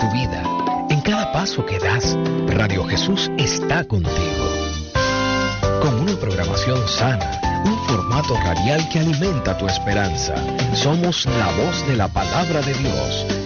tu vida. En cada paso que das, Radio Jesús está contigo. Con una programación sana, un formato radial que alimenta tu esperanza. Somos la voz de la palabra de Dios.